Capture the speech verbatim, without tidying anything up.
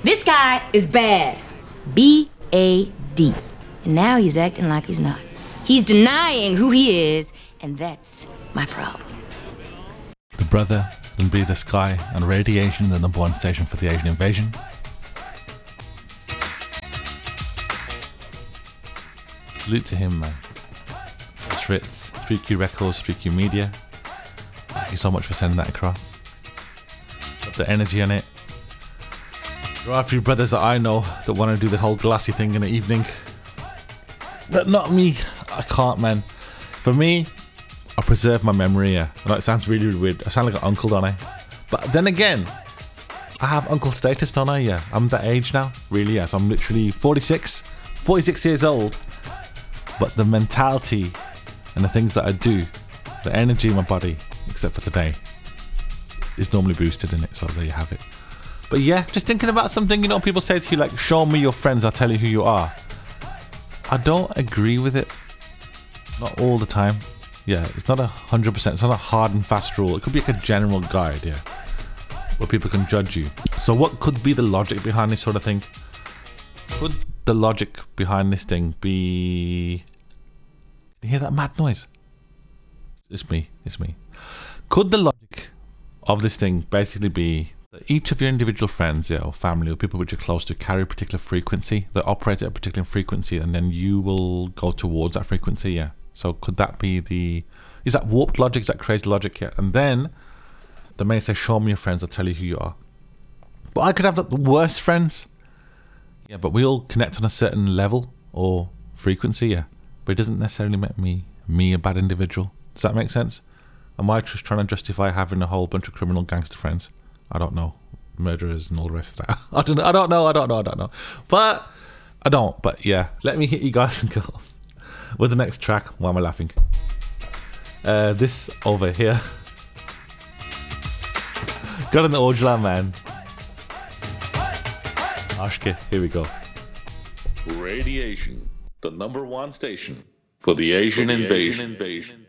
This guy is bad. B A D. And now he's acting like he's not. He's denying who he is, and that's my problem. The brother will be the sky, and radiation the number one station for the Asian invasion. Salute to him, man. Stritz, Street Q Records, Street Q Media. Thank you so much for sending that across. Love the energy on it. There are a few brothers that I know that want to do the whole glassy thing in the evening. But not me. I can't, man. For me, I preserve my memory, yeah. I know it sounds really, really weird. I sound like an uncle, don't I? But then again, I have uncle status, don't I? Yeah. I'm that age now. Really, yes. I'm literally forty-six. forty-six years old. But the mentality and the things that I do, the energy in my body, except for today, is normally boosted in it. So there you have it. But yeah, just thinking about something, you know, people say to you like, show me your friends, I'll tell you who you are. I don't agree with it. Not all the time. Yeah, it's not a hundred percent. It's not a hard and fast rule. It could be like a general guide, yeah, where people can judge you. So what could be the logic behind this sort of thing? Could the logic behind this thing be... Can you hear that mad noise? It's me. It's me. Could the logic of this thing basically be that each of your individual friends, yeah, or family, or people which you're close to carry a particular frequency, that operate at a particular frequency, and then you will go towards that frequency, yeah? So could that be the... Is that warped logic? Is that crazy logic? Yeah. And then they may say, show me your friends, I'll tell you who you are. But I could have the worst friends. Yeah, but we all connect on a certain level or frequency, yeah. But it doesn't necessarily make me me a bad individual. Does that make sense? Am I just trying to justify having a whole bunch of criminal gangster friends? I don't know. Murderers and all the rest of that. I don't know, I don't know, I don't know, I don't know. But I don't, but yeah. Let me hit you guys and girls with the next track. Why am I laughing? Uh, this over here. Got an Ojla, man. Ashke, here we go. Radiation, the number one station for the Asian, for the invasion. Asian invasion.